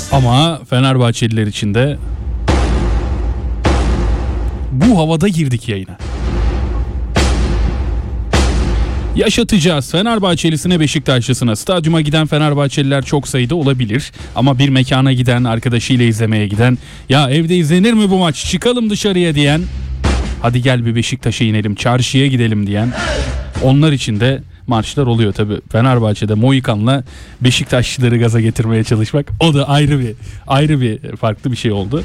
Ama Fenerbahçeliler için de bu havada girdik yayına. Yaşatacağız. Fenerbahçelisine, Beşiktaşlısına. Stadyuma giden Fenerbahçeliler çok sayıda olabilir. Ama bir mekana giden, arkadaşıyla izlemeye giden, ya evde izlenir mi bu maç, çıkalım dışarıya diyen, hadi gel bir Beşiktaş'a inelim, çarşıya gidelim diyen, onlar için de maçlar oluyor tabii. Fenerbahçe'de Mohikan'la Beşiktaşlıları gaza getirmeye çalışmak, o da ayrı bir farklı bir şey oldu.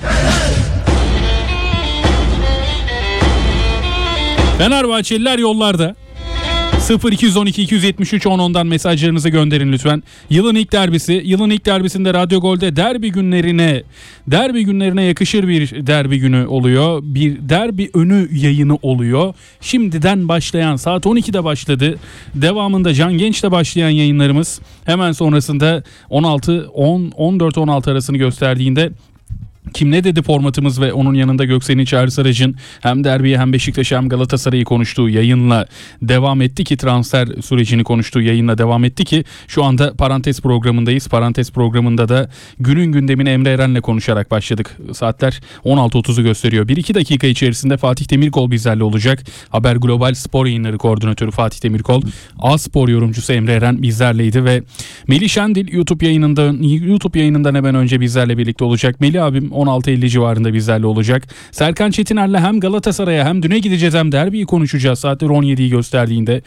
Fenerbahçeliler yollarda. 0212 273 10'dan mesajlarınızı gönderin lütfen. Yılın ilk derbisinde Radyo Gol'de derbi günlerine yakışır bir derbi günü oluyor. Bir derbi önü yayını oluyor. Şimdiden başlayan, saat 12'de başladı. Devamında Can Genç'le başlayan yayınlarımız hemen sonrasında 14-16 arasını gösterdiğinde Kim Ne Dedi formatımız ve onun yanında Göksel'in, Çağrı Sarıcı'nın hem derbiyi hem Beşiktaş'ı hem Galatasaray'ı konuştuğu yayınla devam etti ki, transfer sürecini konuştuğu yayınla devam etti ki şu anda parantez programındayız. Parantez programında da günün gündemini Emre Eren'le konuşarak başladık. Saatler 16.30'u gösteriyor. 1-2 dakika içerisinde Fatih Demirkol bizlerle olacak. Haber Global Spor Yayınları Koordinatörü Fatih Demirkol, A-Spor yorumcusu Emre Eren bizlerleydi ve Melih Şendil YouTube yayınından hemen önce bizlerle birlikte olacak. Melih abim 16.50 civarında bizlerle olacak. Serkan Çetiner'le hem Galatasaray'a hem düne gideceğiz hem derbiyi konuşacağız. Saatler 17'yi gösterdiğinde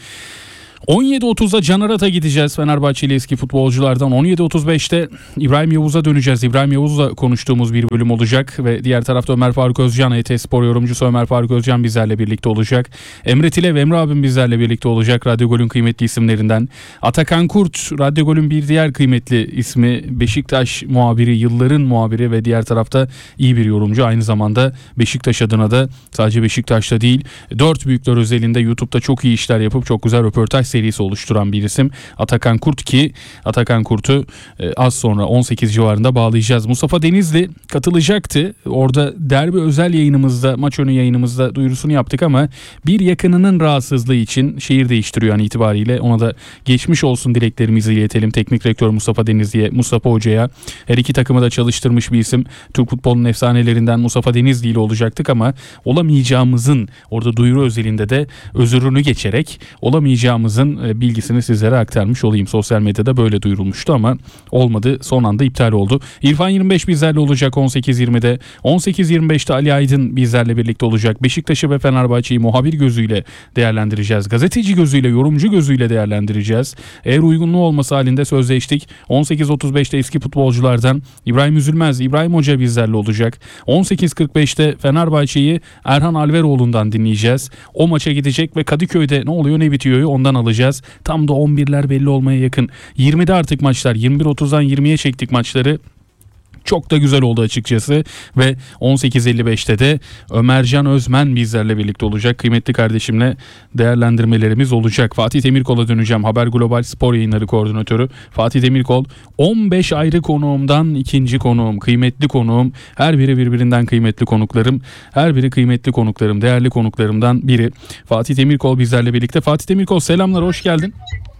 17.30'da Can Arat'a gideceğiz, Fenerbahçeli eski futbolculardan. 17.35'te İbrahim Yavuz'a döneceğiz. İbrahim Yavuz'la konuştuğumuz bir bölüm olacak ve diğer tarafta Ömer Faruk Özcan, ET Spor yorumcusu Ömer Faruk Özcan bizlerle birlikte olacak. Emre Tilev, Emre abim bizlerle birlikte olacak, Radyo Gol'ün kıymetli isimlerinden. Atakan Kurt, Radyo Gol'ün bir diğer kıymetli ismi, Beşiktaş muhabiri, yılların muhabiri ve diğer tarafta iyi bir yorumcu. Aynı zamanda Beşiktaş adına da, sadece Beşiktaş'ta değil, dört büyükler özelinde YouTube'da çok iyi işler yapıp çok güzel röportaj serisi oluşturan bir isim Atakan Kurt, ki Atakan Kurt'u az sonra 18 civarında bağlayacağız. Mustafa Denizli katılacaktı. Orada derbi özel yayınımızda, maç önü yayınımızda duyurusunu yaptık ama bir yakınının rahatsızlığı için şehir değiştiriyor an itibariyle. Ona da geçmiş olsun dileklerimizi iletelim. Teknik direktör Mustafa Denizli'ye, Mustafa Hoca'ya. Her iki takımı da çalıştırmış bir isim. Türk futbolunun efsanelerinden Mustafa Denizli ile olacaktık ama olamayacağımızın, orada duyuru özelinde de özürünü geçerek olamayacağımızın bilgisini sizlere aktarmış olayım. Sosyal medyada böyle duyurulmuştu ama olmadı. Son anda iptal oldu. İrfan 25 bizlerle olacak 18.20'de. 18.25'te Ali Aydın bizlerle birlikte olacak. Beşiktaş'ı ve Fenerbahçe'yi muhabir gözüyle değerlendireceğiz. Gazeteci gözüyle, yorumcu gözüyle değerlendireceğiz. Eğer uygunluğu olması halinde sözleştik. 18.35'te eski futbolculardan İbrahim Üzülmez, İbrahim Hoca bizlerle olacak. 18.45'te Fenerbahçe'yi Erhan Alveroğlu'ndan dinleyeceğiz. O maça gidecek ve Kadıköy'de ne oluyor ne bitiyor ondan alacağız. Tam da 11'ler belli olmaya yakın. 20'de artık maçlar. 21.30'dan 20'ye çektik maçları. Çok da güzel oldu açıkçası ve 18.55'te de Ömercan Özmen bizlerle birlikte olacak. Kıymetli kardeşimle değerlendirmelerimiz olacak. Fatih Demirkol'a döneceğim. Haber Global Spor Yayınları Koordinatörü Fatih Demirkol. 15 ayrı konuğumdan ikinci konuğum, kıymetli konuğum. Her biri birbirinden kıymetli konuklarım. Her biri kıymetli konuklarım, değerli konuklarımdan biri. Fatih Demirkol bizlerle birlikte. Fatih Demirkol selamlar, hoş geldin.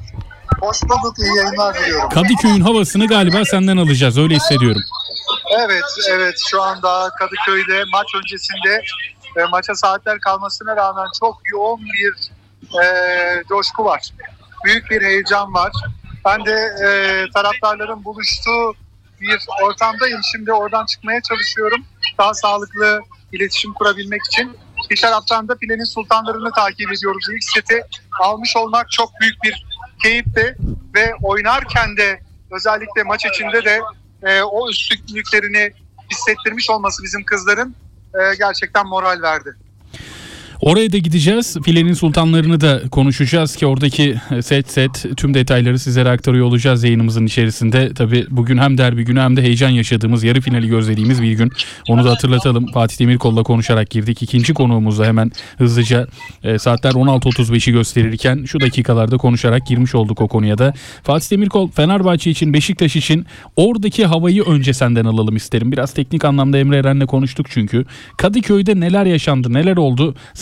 Hoş bulduk, iyi yayınlar diliyorum. Kadıköy'ün havasını galiba senden alacağız, öyle hissediyorum. Evet, şu anda Kadıköy'de maç öncesinde maça saatler kalmasına rağmen çok yoğun bir coşku var. Büyük bir heyecan var. Ben de taraftarların buluştuğu bir ortamdayım. Şimdi oradan çıkmaya çalışıyorum. Daha sağlıklı iletişim kurabilmek için. Bir taraftan da Filenin Sultanlarını takip ediyoruz. İlk seti almış olmak çok büyük bir keyifti ve oynarken de özellikle maç içinde de o üstünlüklerini hissettirmiş olması bizim kızların gerçekten moral verdi. Oraya da gideceğiz. Filenin Sultanlarını da konuşacağız ki oradaki set tüm detayları sizlere aktarıyor olacağız yayınımızın içerisinde. Tabii bugün hem derbi günü hem de heyecan yaşadığımız, yarı finali gözlediğimiz bir gün. Onu da hatırlatalım. Fatih Demirkol'la konuşarak girdik. İkinci konuğumuzla hemen hızlıca saatler 16.35'i gösterirken şu dakikalarda konuşarak girmiş olduk o konuya da. Fatih Demirkol, Fenerbahçe için, Beşiktaş için oradaki havayı önce senden alalım isterim. Biraz teknik anlamda Emre Eren'le konuştuk çünkü. Kadıköy'de neler yaşandı, neler oldu? Sen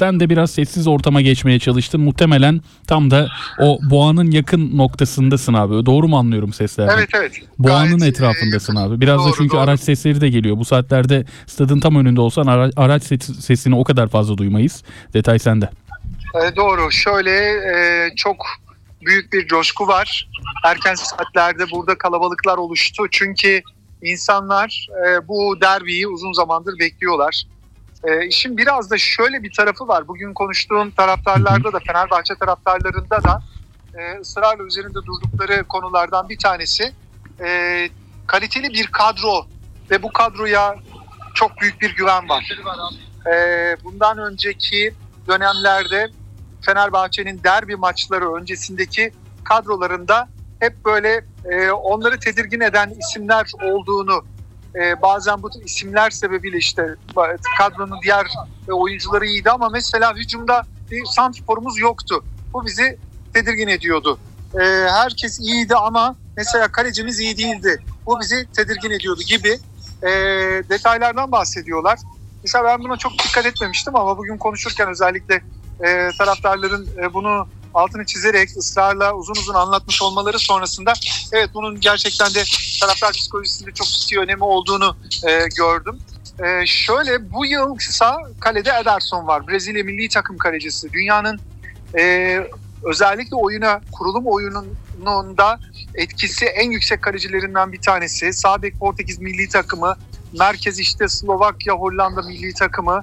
Sen de biraz sessiz ortama geçmeye çalıştın. Muhtemelen tam da o boğanın yakın noktasındasın abi. Doğru mu anlıyorum seslerden? Evet. Boğanın Gayet, etrafındasın abi. Biraz da doğru, çünkü doğru. araç sesleri de geliyor. Bu saatlerde stadın tam önünde olsan araç sesini o kadar fazla duymayız. Detay sende. Doğru. Şöyle çok büyük bir coşku var. Erken saatlerde burada kalabalıklar oluştu. Çünkü insanlar bu derbiyi uzun zamandır bekliyorlar. İşin biraz da şöyle bir tarafı var. Bugün konuştuğum taraftarlarda da, Fenerbahçe taraftarlarında da ısrarla üzerinde durdukları konulardan bir tanesi kaliteli bir kadro ve bu kadroya çok büyük bir güven var. Bundan önceki dönemlerde Fenerbahçe'nin derbi maçları öncesindeki kadrolarında hep böyle onları tedirgin eden isimler olduğunu, bazen bu isimler sebebiyle işte kadronun diğer oyuncuları iyiydi ama mesela hücumda bir santrforumuz yoktu. Bu bizi tedirgin ediyordu. Herkes iyiydi ama mesela kalecimiz iyi değildi. Bu bizi tedirgin ediyordu gibi detaylardan bahsediyorlar. Mesela ben buna çok dikkat etmemiştim ama bugün konuşurken özellikle taraftarların bunu altını çizerek ısrarla uzun anlatmış olmaları sonrasında evet bunun gerçekten de taraftar psikolojisinde çok ciddi önemi olduğunu gördüm. Şöyle bu yılsa kalede Ederson var. Brezilya milli takım kalecisi. Dünyanın özellikle kurulum oyununda etkisi en yüksek kalecilerinden bir tanesi. Sağ bek Portekiz milli takımı, merkez işte Slovakya, Hollanda milli takımı.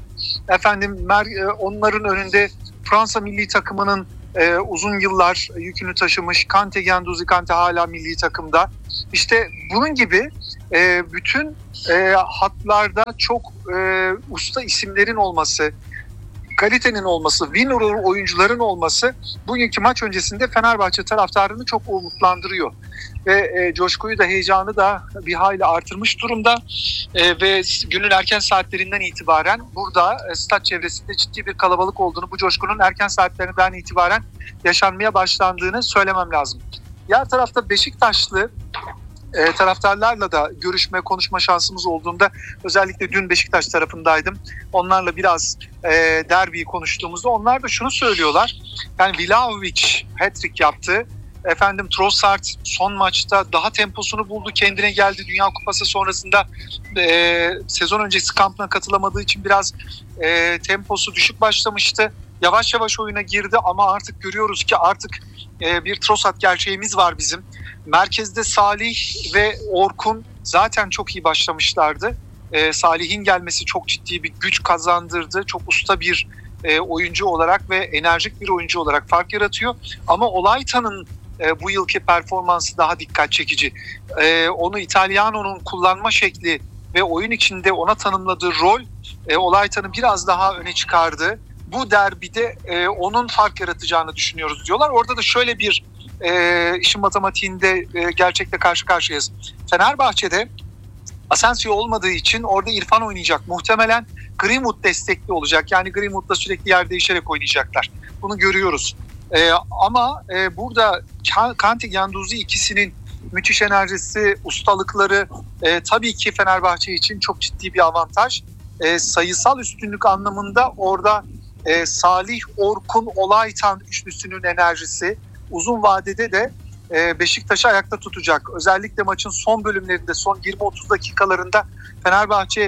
Onların önünde Fransa milli takımının uzun yıllar yükünü taşımış Kante, Guendouzi Kante hala milli takımda. İşte bunun gibi bütün hatlarda çok usta isimlerin olması, kalitenin olması, winner oyuncuların olması bugünkü maç öncesinde Fenerbahçe taraftarını çok umutlandırıyor. Ve coşkuyu da heyecanı da bir hayli artırmış durumda. Ve günün erken saatlerinden itibaren burada stat çevresinde ciddi bir kalabalık olduğunu, bu coşkunun erken saatlerinden itibaren yaşanmaya başlandığını söylemem lazım. Diğer tarafta Beşiktaşlı taraftarlarla da konuşma şansımız olduğunda, özellikle dün Beşiktaş tarafındaydım. Onlarla biraz derbiyi konuştuğumuzda onlar da şunu söylüyorlar. Yani Vlahovic hat-trick yaptı. Trossard son maçta daha temposunu buldu, kendine geldi. Dünya Kupası sonrasında sezon öncesi kampına katılamadığı için biraz temposu düşük başlamıştı. Yavaş yavaş oyuna girdi ama artık görüyoruz ki bir Trossard gerçeğimiz var bizim. Merkezde Salih ve Orkun zaten çok iyi başlamışlardı. Salih'in gelmesi çok ciddi bir güç kazandırdı. Çok usta bir oyuncu olarak ve enerjik bir oyuncu olarak fark yaratıyor. Ama Olaytan'ın bu yılki performansı daha dikkat çekici. Onu Italiano'nun kullanma şekli ve oyun içinde ona tanımladığı rol Olaytan'ı biraz daha öne çıkardı. Bu derbide onun fark yaratacağını düşünüyoruz diyorlar. Orada da şöyle bir işin matematiğinde gerçekle karşı karşıyayız. Fenerbahçe'de Asensio olmadığı için orada İrfan oynayacak. Muhtemelen Greenwood destekli olacak. Yani Greenwood'la sürekli yer değişerek oynayacaklar. Bunu görüyoruz. Ama burada Kante, Guendouzi ikisinin müthiş enerjisi, ustalıkları tabii ki Fenerbahçe için çok ciddi bir avantaj. Sayısal üstünlük anlamında orada Salih, Orkun, Olaytan üçlüsünün enerjisi uzun vadede de Beşiktaş'ı ayakta tutacak. Özellikle maçın son bölümlerinde, son 20-30 dakikalarında Fenerbahçe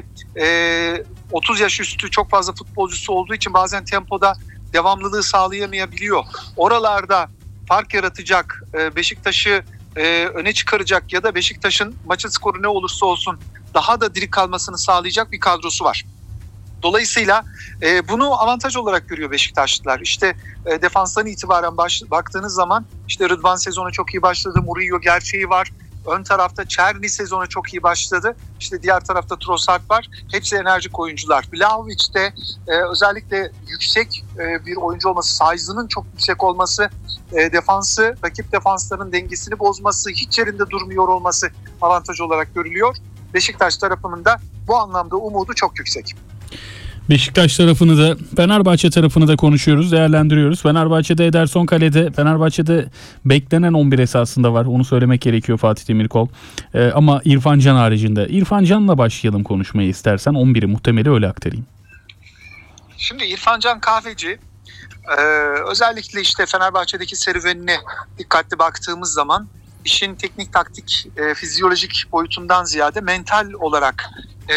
30 yaş üstü çok fazla futbolcusu olduğu için bazen tempoda devamlılığı sağlayamayabiliyor. Oralarda fark yaratacak, Beşiktaş'ı öne çıkaracak ya da Beşiktaş'ın maçın skoru ne olursa olsun daha da diri kalmasını sağlayacak bir kadrosu var. Dolayısıyla bunu avantaj olarak görüyor Beşiktaşlılar. İşte defanstan itibaren baktığınız zaman işte Rıdvan sezonu çok iyi başladı. Murillo gerçeği var. Ön tarafta Çerni sezonu çok iyi başladı. İşte diğer tarafta Trossard var. Hepsi enerjik oyuncular. Vlahovic de özellikle yüksek bir oyuncu olması, size'ının çok yüksek olması, rakip defansların dengesini bozması, hiç yerinde durmuyor olması avantaj olarak görülüyor. Beşiktaş tarafının da bu anlamda umudu çok yüksek. Beşiktaş tarafını da Fenerbahçe tarafını da konuşuyoruz, değerlendiriyoruz. Fenerbahçe'de Ederson kalede. Fenerbahçe'de beklenen 11 esasında var. Onu söylemek gerekiyor Fatih Demirkol. Ama İrfan Can haricinde. İrfan Can'la başlayalım konuşmayı istersen. 11'i muhtemeli öyle aktarayım. Şimdi İrfan Can Kahveci özellikle işte Fenerbahçe'deki serüvenine dikkatli baktığımız zaman işin teknik, taktik, fizyolojik boyutundan ziyade mental olarak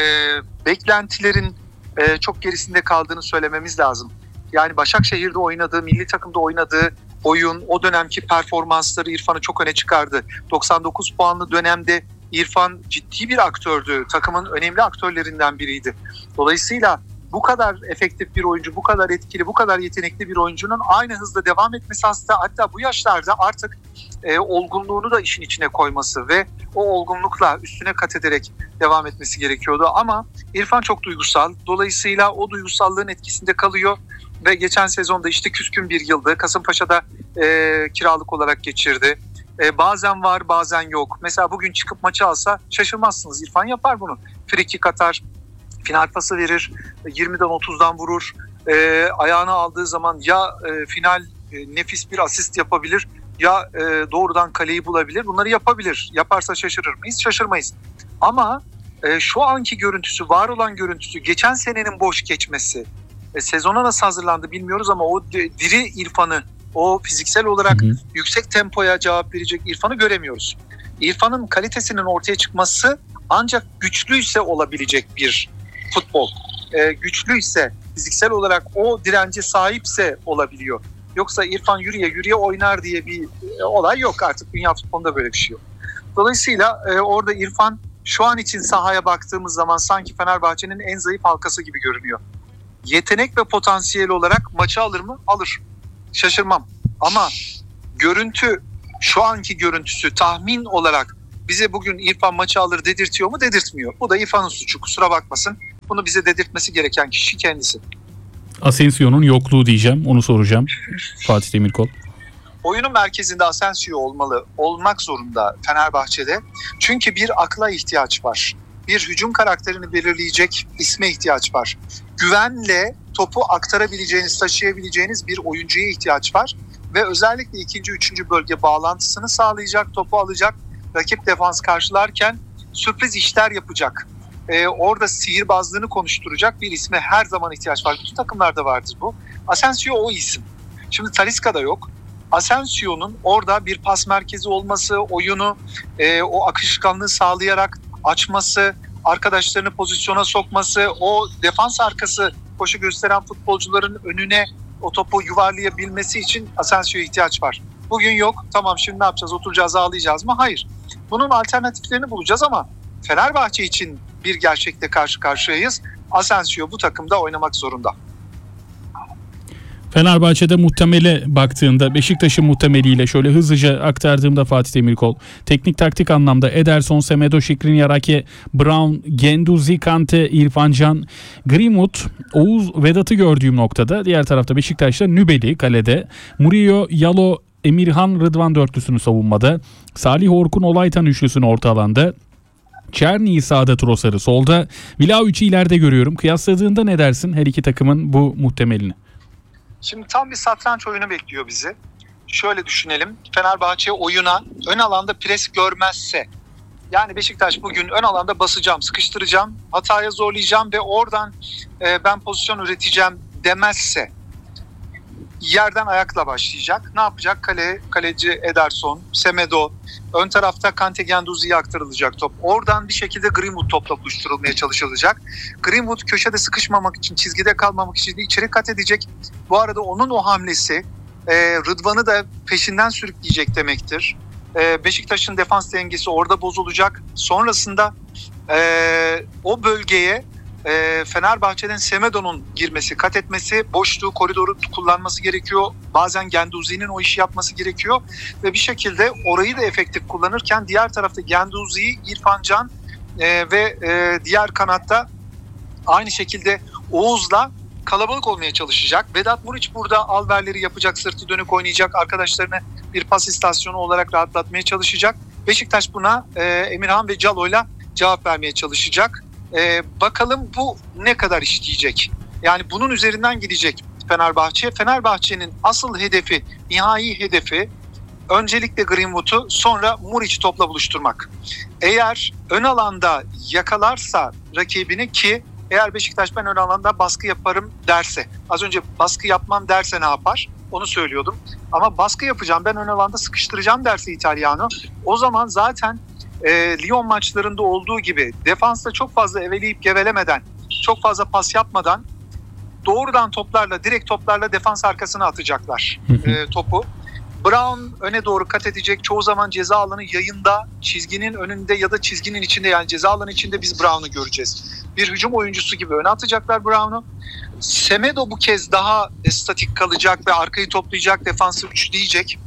beklentilerin çok gerisinde kaldığını söylememiz lazım. Yani Başakşehir'de oynadığı, milli takımda oynadığı oyun, o dönemki performansları İrfan'ı çok öne çıkardı. 99 puanlı dönemde İrfan ciddi bir aktördü. Takımın önemli aktörlerinden biriydi. Dolayısıyla bu kadar efektif bir oyuncu, bu kadar etkili, bu kadar yetenekli bir oyuncunun aynı hızda devam etmesi, hatta bu yaşlarda artık olgunluğunu da işin içine koyması ve o olgunlukla üstüne kat ederek devam etmesi gerekiyordu. Ama İrfan çok duygusal. Dolayısıyla o duygusallığın etkisinde kalıyor ve geçen sezonda işte küskün bir yıldı. Kasımpaşa'da kiralık olarak geçirdi. Bazen var, bazen yok. Mesela bugün çıkıp maçı alsa şaşırmazsınız. İrfan yapar bunu. Frikik atar, final pası verir, 20'den 30'dan vurur. Ayağını aldığı zaman ya final nefis bir asist yapabilir ya doğrudan kaleyi bulabilir. Bunları yapabilir. Yaparsa şaşırır mıyız? Şaşırmayız. Ama şu anki görüntüsü, var olan görüntüsü, geçen senenin boş geçmesi, sezona nasıl hazırlandı bilmiyoruz ama o diri İrfan'ı, o fiziksel olarak yüksek tempoya cevap verecek İrfan'ı göremiyoruz. İrfan'ın kalitesinin ortaya çıkması ancak güçlüyse olabilecek bir futbol. Güçlüyse, fiziksel olarak o dirence sahipse olabiliyor. Yoksa İrfan yürüye oynar diye bir olay yok artık. Dünya futbolunda böyle bir şey yok. Dolayısıyla orada İrfan şu an için sahaya baktığımız zaman sanki Fenerbahçe'nin en zayıf halkası gibi görünüyor. Yetenek ve potansiyel olarak maçı alır mı? Alır. Şaşırmam. Ama görüntü, şu anki görüntüsü tahmin olarak bize bugün İrfan maçı alır dedirtiyor mu? Dedirtmiyor. Bu da İrfan'ın suçu. Kusura bakmasın. Bunu bize dedirtmesi gereken kişi kendisi. Asensio'nun yokluğu diyeceğim. Onu soracağım. Fatih Demirkol. Oyunun merkezinde Asensio olmak zorunda Fenerbahçe'de. Çünkü bir akla ihtiyaç var. Bir hücum karakterini belirleyecek isme ihtiyaç var. Güvenle topu aktarabileceğiniz, taşıyabileceğiniz bir oyuncuya ihtiyaç var. Ve özellikle ikinci, üçüncü bölge bağlantısını sağlayacak, topu alacak, rakip defans karşılarken sürpriz işler yapacak. Orada sihirbazlığını konuşturacak bir isme her zaman ihtiyaç var. Bütün takımlarda vardır bu. Asensio o isim. Şimdi Talisca'da yok. Asensio'nun orada bir pas merkezi olması, oyunu o akışkanlığı sağlayarak açması, arkadaşlarını pozisyona sokması, o defans arkası koşu gösteren futbolcuların önüne o topu yuvarlayabilmesi için Asensio'ya ihtiyaç var. Bugün yok. Tamam, şimdi ne yapacağız? Oturacağız, ağlayacağız mı? Hayır. Bunun alternatiflerini bulacağız ama Fenerbahçe için bir gerçekle karşı karşıyayız. Asensio bu takımda oynamak zorunda. Fenerbahçe'de muhtemele baktığında, Beşiktaş'ın muhtemeliyle şöyle hızlıca aktardığımda Fatih Demirkol, teknik taktik anlamda Ederson, Semedo, Skriniar, Ake, Brown, Guendouzi, Kante, İrfan Can, Greenwood, Oğuz, Vedat'ı gördüğüm noktada diğer tarafta Beşiktaş'ta Nübeli kalede, Murillo, Yalo, Emirhan, Rıdvan dörtlüsünü savunmada, Salih Orkun, Olaytan üçlüsünü orta alanda, Çerni'yi sağda, Trossard'ı solda, Vlahovic'i ileride görüyorum. Kıyasladığında ne dersin her iki takımın bu muhtemelini? Şimdi tam bir satranç oyunu bekliyor bizi. Şöyle düşünelim. Fenerbahçe oyuna ön alanda pres görmezse, yani Beşiktaş bugün ön alanda basacağım, sıkıştıracağım, hataya zorlayacağım ve oradan ben pozisyon üreteceğim demezse, yerden ayakla başlayacak. Ne yapacak? Kaleci Ederson, Semedo, ön tarafta Kante, Guendouzi'ye aktarılacak top. Oradan bir şekilde Greenwood topla buluşturulmaya çalışılacak. Greenwood köşede sıkışmamak için, çizgide kalmamak için de içeri kat edecek. Bu arada onun o hamlesi Rıdvan'ı da peşinden sürükleyecek demektir. Beşiktaş'ın defans dengesi orada bozulacak. Sonrasında o bölgeye Fenerbahçe'den Semedo'nun girmesi, kat etmesi, boşluğu, koridoru kullanması gerekiyor. Bazen Guendouzi'nin o işi yapması gerekiyor. Ve bir şekilde orayı da efektif kullanırken diğer tarafta Guendouzi, İrfan Can ve diğer kanatta aynı şekilde Oğuz'la kalabalık olmaya çalışacak. Vedat Muriç burada alverleri yapacak, sırtı dönük oynayacak, arkadaşlarını bir pas istasyonu olarak rahatlatmaya çalışacak. Beşiktaş buna Emirhan ve Calo'yla cevap vermeye çalışacak. Bakalım bu ne kadar işleyecek? Yani bunun üzerinden gidecek Fenerbahçe. Fenerbahçe'nin asıl hedefi, nihai hedefi öncelikle Greenwood'u, sonra Muriç topla buluşturmak. Eğer ön alanda yakalarsa rakibini, ki Eğer Beşiktaş ben ön alanda baskı yaparım derse, az önce baskı yapmam derse ne yapar? Onu söylüyordum. Ama baskı yapacağım, ben ön alanda sıkıştıracağım derse Italiano, o zaman zaten Lyon maçlarında olduğu gibi defansta çok fazla eveleyip gevelemeden, çok fazla pas yapmadan doğrudan toplarla, direkt toplarla defans arkasına atacaklar topu. Brown öne doğru kat edecek. Çoğu zaman ceza alanı yayında, çizginin önünde ya da çizginin içinde, yani ceza alanı içinde biz Brown'u göreceğiz. Bir hücum oyuncusu gibi öne atacaklar Brown'u. Semedo bu kez daha statik kalacak ve arkayı toplayacak, defansı üçleyecek.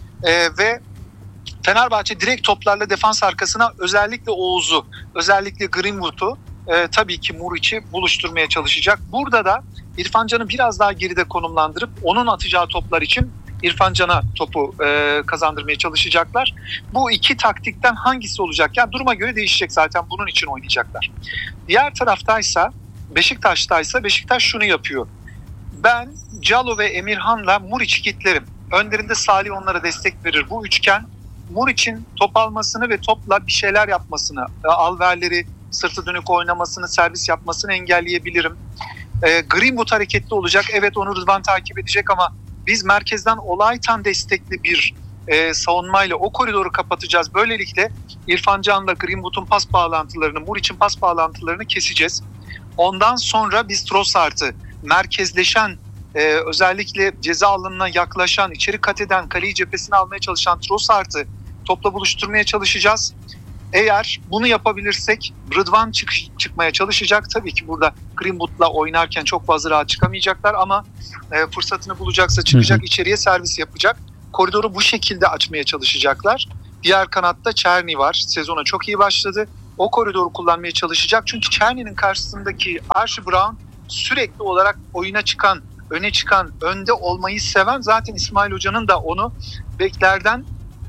Ve Fenerbahçe direkt toplarla defans arkasına özellikle Oğuz'u, özellikle Greenwood'u, tabii ki Muriç'i buluşturmaya çalışacak. Burada da İrfan Can'ı biraz daha geride konumlandırıp onun atacağı toplar için İrfan Can'a topu kazandırmaya çalışacaklar. Bu iki taktikten hangisi olacak? Yani duruma göre değişecek, zaten bunun için oynayacaklar. Diğer taraftaysa, Beşiktaş'taysa Beşiktaş şunu yapıyor. Ben Calo ve Emirhan'la Muriç'i kitlerim. Önlerinde Salih onlara destek verir. Bu üçgen Muriç'in top almasını ve topla bir şeyler yapmasını, alverleri sırtı dönük oynamasını, servis yapmasını engelleyebilirim. Greenwood hareketli olacak. Evet, onu Rıdvan takip edecek ama biz merkezden Olaytan destekli bir savunmayla o koridoru kapatacağız. Böylelikle İrfan Can'la Greenwood'un pas bağlantılarını, Muriç'in pas bağlantılarını keseceğiz. Ondan sonra biz Trossard'ı merkezleşen, özellikle ceza alanına yaklaşan, içeri kat eden, kaleyi cephesine almaya çalışan Trossard'ı topla buluşturmaya çalışacağız. Eğer bunu yapabilirsek Rıdvan çıkmaya çalışacak. Tabii ki burada Greenwood'la oynarken çok fazla rahat çıkamayacaklar ama fırsatını bulacaksa çıkacak, içeriye servis yapacak. Koridoru bu şekilde açmaya çalışacaklar. Diğer kanatta Çerni var. Sezona çok iyi başladı. O koridoru kullanmaya çalışacak. Çünkü Çerni'nin karşısındaki Archie Brown sürekli olarak oyuna çıkan, öne çıkan, önde olmayı seven, zaten İsmail Hoca'nın da onu beklerden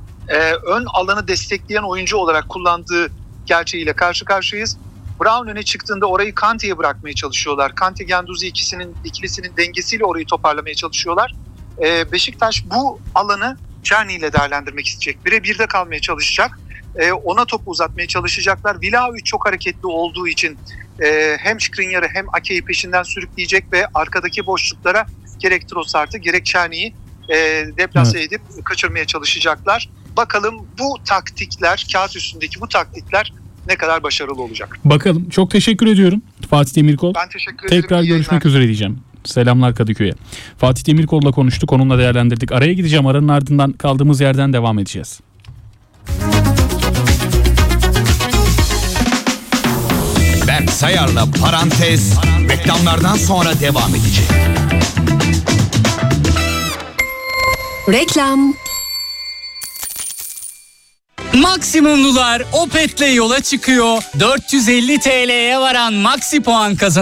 ön alanı destekleyen oyuncu olarak kullandığı gerçeğiyle karşı karşıyayız. Brown öne çıktığında orayı Kante'ye bırakmaya çalışıyorlar. Kante Guendouzi ikilisinin dengesiyle orayı toparlamaya çalışıyorlar. Beşiktaş bu alanı Çerni ile değerlendirmek isteyecek. Birebirde kalmaya çalışacak. Ona topu uzatmaya çalışacaklar. Vlahovic çok hareketli olduğu için hem Skriniar'ı hem Ake'yi peşinden sürükleyecek ve arkadaki boşluklara gerek Trossard'ı gerek Çerni'yi deplase edip kaçırmaya çalışacaklar. Bakalım bu taktikler, kağıt üstündeki bu taktikler ne kadar başarılı olacak. Bakalım. Çok teşekkür ediyorum Fatih Demirkol. Ben teşekkür ederim. Tekrar görüşmek üzere diyeceğim. Selamlar Kadıköy'e. Fatih Demirkol'la konuştuk. Onunla değerlendirdik. Araya gideceğim. Aranın ardından kaldığımız yerden devam edeceğiz. Berk Sayar'la Parantez reklamlardan sonra devam edecek. Reklam. Maksimumlular Opet'le yola çıkıyor. 450 TL'ye varan Maxi puan kazanıyor.